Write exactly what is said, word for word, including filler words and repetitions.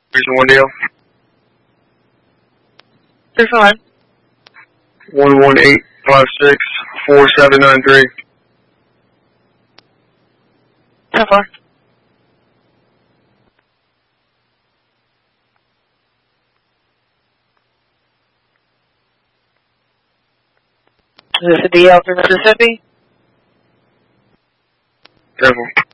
Reason one deal. Six nine. One one eight five six four seven nine three. Ten five. Is this a D L for Mississippi? Careful.